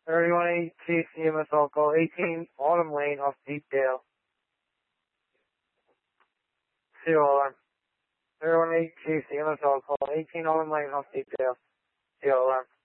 31A TCMS call 18 Autumn Lane off Deepdale. Zero alarm. 31A TCMS call 18 Autumn Lane off Deepdale. Zero alarm.